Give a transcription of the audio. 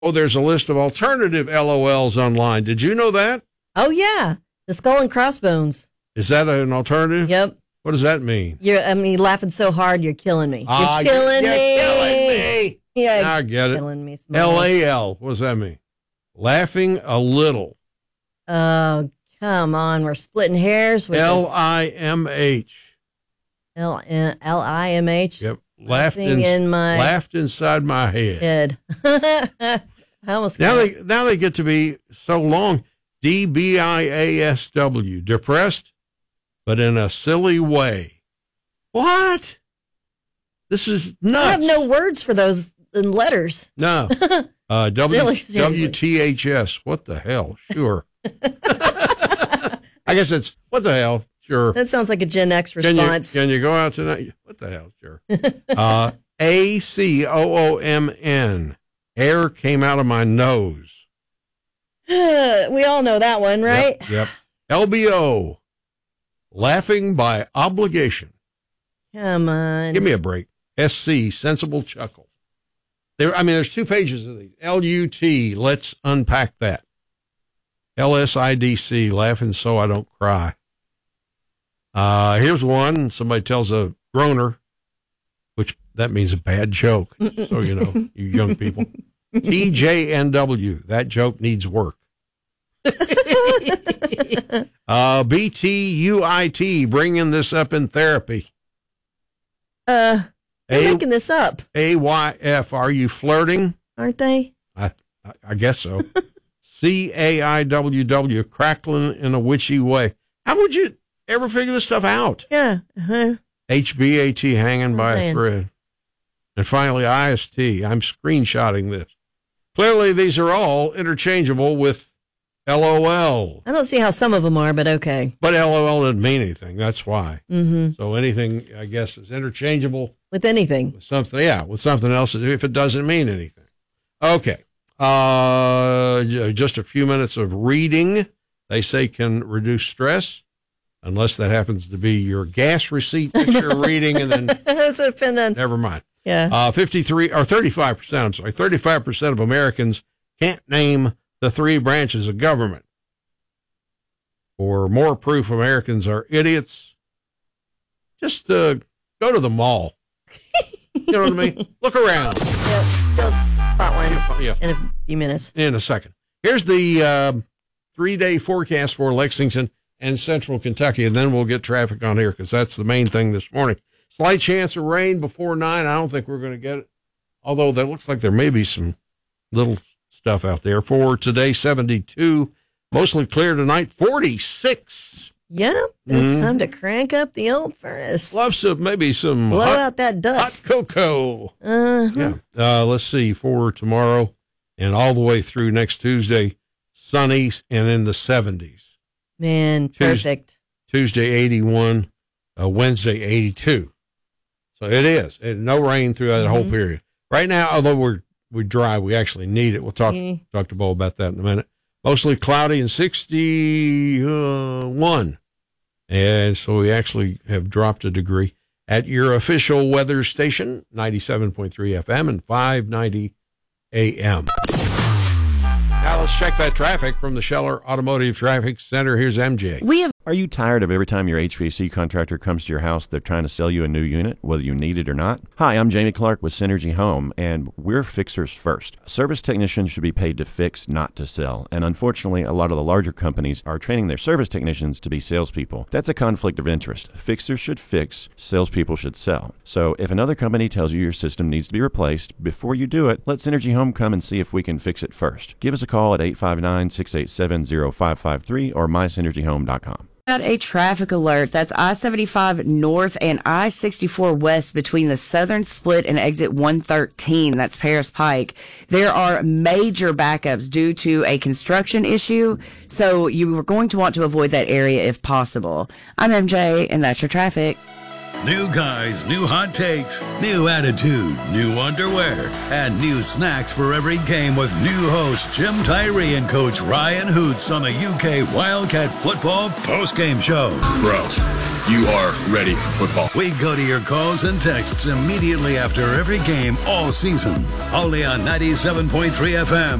Oh, there's a list of alternative LOLs online. Did you know that? Oh, yeah. The skull and crossbones. Is that an alternative? Yep. What does that mean? You're laughing so hard, you're killing me. You're killing me. Yeah, I get it. Killing me. LAL. What does that mean? Laughing a little. Oh, come on. We're splitting hairs with LIMH. LIMH. Yep. Laughed inside my head. I almost now they get to be so long. DBIASW. Depressed, but in a silly way. What? This is nuts. I have no words for those in letters. No. WTHS. What the hell? Sure. I guess it's what the hell? Sure. That sounds like a Gen X response. Can you go out tonight? What the hell? Sure. ACOOMN. Air came out of my nose. We all know that one, right? Yep. LBO. Laughing by obligation. Come on. Give me a break. SC. Sensible chuckle. There's 2 pages of these. LUT. Let's unpack that. LSIDC. Laughing so I don't cry. Here's one. Somebody tells a groaner, which that means a bad joke. So, you young people. TJNW. That joke needs work. BTUIT. Bringing this up in therapy. They're making this up. AYF. Are you flirting? Aren't they? I guess so. CAIWW. Crackling in a witchy way. How would you ever figure this stuff out? Yeah. Uh-huh. HBAT. Hanging by a thread. And finally, IST. I'm screenshotting this. Clearly, these are all interchangeable with LOL. I don't see how some of them are, but okay. But LOL doesn't mean anything. That's why. Mm-hmm. So anything, I guess, is interchangeable. With anything. With something else if it doesn't mean anything. Okay. Just a few minutes of reading, they say, can reduce stress. Unless that happens to be your gas receipt that you're reading, and then never mind. Yeah. 35% of Americans can't name the 3 branches of government. For more proof Americans are idiots, just go to the mall. You know what I mean? Look around. Yep. Spot one in a few minutes. In a second. Here's the 3-day forecast for Lexington and central Kentucky, and then we'll get traffic on here because that's the main thing this morning. Slight chance of rain before 9. I don't think we're going to get it, although that looks like there may be some little stuff out there. For today, 72. Mostly clear tonight, 46. Yeah, it's time to crank up the old furnace. Love some, maybe some blow out that dust. Hot cocoa. Uh-huh. Yeah. Let's see, for tomorrow and all the way through next Tuesday, sunny and in the 70s. Man, perfect. Tuesday, 81. Wednesday, 82. So it is. No rain throughout that whole period. Right now, although we're dry, we actually need it. We'll talk to Bo about that in a minute. Mostly cloudy and 61. And so we actually have dropped a degree at your official weather station, 97.3 FM and 590 AM. Now let's check that traffic from the Scheller Automotive Traffic Center. Here's MJ. Are you tired of every time your HVAC contractor comes to your house, they're trying to sell you a new unit, whether you need it or not? Hi, I'm Jamie Clark with Synergy Home, and we're fixers first. Service technicians should be paid to fix, not to sell. And unfortunately, a lot of the larger companies are training their service technicians to be salespeople. That's a conflict of interest. Fixers should fix, salespeople should sell. So if another company tells you your system needs to be replaced, before you do it, let Synergy Home come and see if we can fix it first. Give us a call at 859-687-0553 or mysynergyhome.com. Got a traffic alert. That's I-75 North and I-64 West between the southern split and exit 113. That's Paris Pike. There are major backups due to a construction issue, so you are going to want to avoid that area if possible. I'm MJ, and that's your traffic. New guys, new hot takes, new attitude, new underwear, and new snacks for every game with new hosts Jim Tyree and Coach Ryan Hoots on the UK Wildcat Football postgame show. Bro, you are ready for football. We go to your calls and texts immediately after every game all season. Only on 97.3 FM.